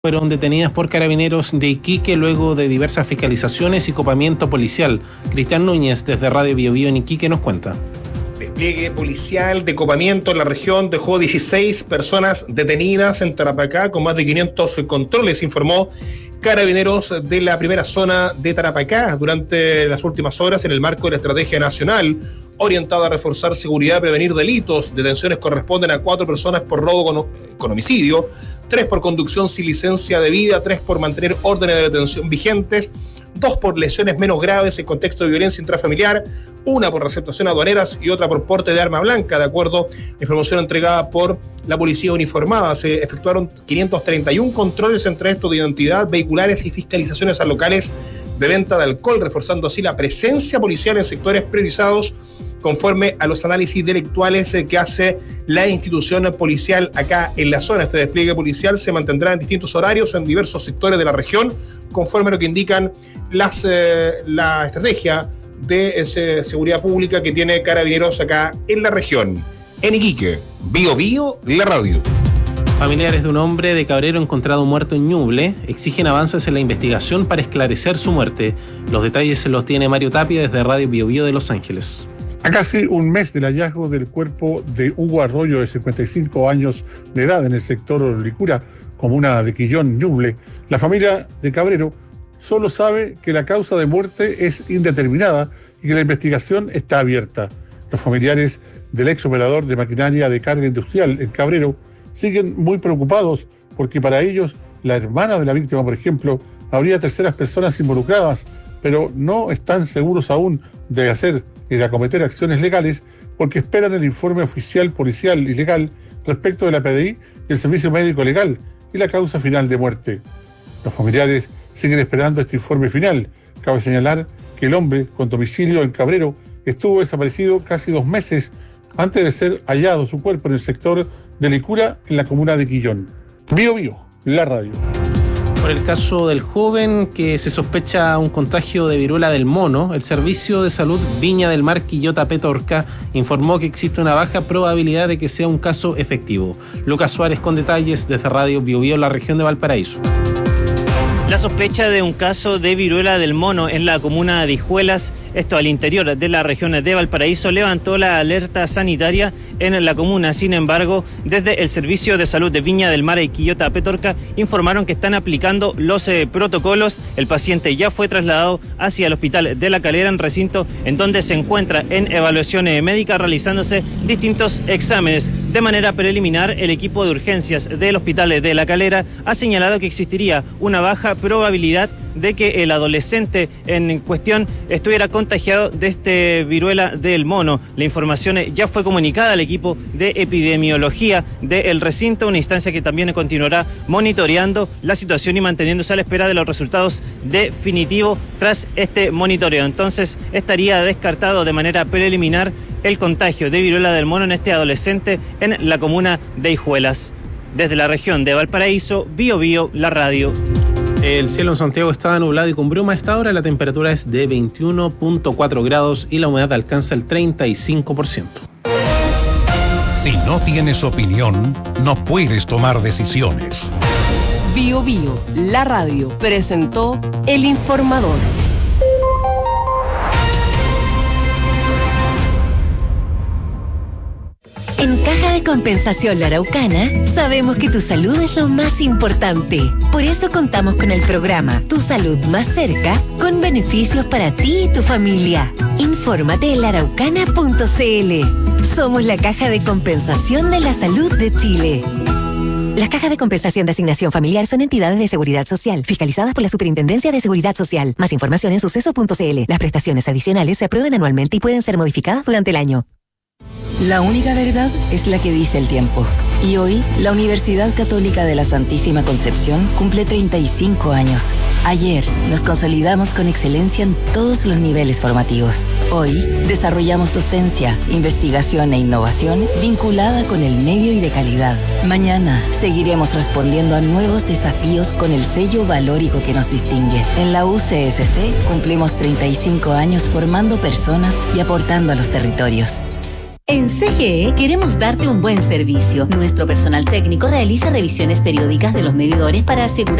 Fueron detenidas por carabineros de Iquique luego de diversas fiscalizaciones y copamiento policial. Cristian Núñez, desde Radio Bio Bio en Iquique, nos cuenta. Despliegue policial de copamiento en la región dejó 16 personas detenidas en Tarapacá con más de 500 controles, informó Carabineros de la primera zona de Tarapacá durante las últimas horas en el marco de la estrategia nacional orientada a reforzar seguridad y prevenir delitos. Detenciones corresponden a 4 personas por robo con homicidio, 3 por conducción sin licencia debida, 3 por mantener órdenes de detención vigentes, 2 por lesiones menos graves en contexto de violencia intrafamiliar, 1 por receptación aduaneras y otra por porte de arma blanca. De acuerdo a la información entregada por la policía uniformada, se efectuaron 531 controles, entre estos de identidad, vehiculares y fiscalizaciones a locales de venta de alcohol, reforzando así la presencia policial en sectores priorizados conforme a los análisis delictuales que hace la institución policial acá en la zona. Este despliegue policial se mantendrá en distintos horarios en diversos sectores de la región, conforme a lo que indican la estrategia de seguridad pública que tiene Carabineros acá en la región. En Iquique, Bio Bio, la radio. Familiares de un hombre de Cabrero encontrado muerto en Ñuble exigen avances en la investigación para esclarecer su muerte. Los detalles se los tiene Mario Tapia desde Radio Bio Bio de Los Ángeles. A casi un mes del hallazgo del cuerpo de Hugo Arroyo, de 55 años de edad, en el sector Licura, comuna de Quillón, Ñuble, la familia de Cabrero solo sabe que la causa de muerte es indeterminada y que la investigación está abierta. Los familiares del ex operador de maquinaria de carga industrial en Cabrero siguen muy preocupados porque para ellos la hermana de la víctima, por ejemplo, habría terceras personas involucradas, pero no están seguros aún de acometer acciones legales porque esperan el informe oficial policial y legal respecto de la PDI y el servicio médico legal y la causa final de muerte. Los familiares siguen esperando este informe final. Cabe señalar que el hombre con domicilio en Cabrero estuvo desaparecido casi 2 meses antes de ser hallado su cuerpo en el sector de Licura, en la comuna de Quillón. Bio Bio, la radio. Por el caso del joven que se sospecha un contagio de viruela del mono, el Servicio de Salud Viña del Mar Quillota Petorca informó que existe una baja probabilidad de que sea un caso efectivo. Lucas Suárez con detalles desde Radio Bio Bio, la región de Valparaíso. La sospecha de un caso de viruela del mono en la comuna de Hijuelas, esto al interior de la región de Valparaíso, levantó la alerta sanitaria en la comuna. Sin embargo, desde el Servicio de Salud de Viña del Mar y Quillota Petorca informaron que están aplicando los protocolos. El paciente ya fue trasladado hacia el Hospital de La Calera, en recinto en donde se encuentra en evaluación médica, realizándose distintos exámenes. De manera preliminar, el equipo de urgencias del Hospital de La Calera ha señalado que existiría una baja probabilidad de que el adolescente en cuestión estuviera contagiado de este viruela del mono. La información ya fue comunicada al equipo de epidemiología del recinto, una instancia que también continuará monitoreando la situación y manteniéndose a la espera de los resultados definitivos tras este monitoreo. Entonces estaría descartado de manera preliminar el contagio de viruela del mono en este adolescente en la comuna de Hijuelas. Desde la región de Valparaíso, Bio Bio, la radio. El cielo en Santiago está nublado y con bruma. A esta hora la temperatura es de 21.4 grados y la humedad alcanza el 35%. Si no tienes opinión, no puedes tomar decisiones. Bio Bio, la radio, presentó El Informador. En Caja de Compensación La Araucana, sabemos que tu salud es lo más importante. Por eso contamos con el programa Tu Salud Más Cerca, con beneficios para ti y tu familia. Infórmate en laaraucana.cl. Somos la Caja de Compensación de la Salud de Chile. Las cajas de compensación de asignación familiar son entidades de seguridad social, fiscalizadas por la Superintendencia de Seguridad Social. Más información en suceso.cl. Las prestaciones adicionales se aprueban anualmente y pueden ser modificadas durante el año. La única verdad es la que dice el tiempo. Y hoy, la Universidad Católica de la Santísima Concepción cumple 35 años. Ayer, nos consolidamos con excelencia en todos los niveles formativos. Hoy, desarrollamos docencia, investigación e innovación vinculada con el medio y de calidad. Mañana, seguiremos respondiendo a nuevos desafíos con el sello valórico que nos distingue. En la UCSC, cumplimos 35 años formando personas y aportando a los territorios. En CGE queremos darte un buen servicio. Nuestro personal técnico realiza revisiones periódicas de los medidores para asegurar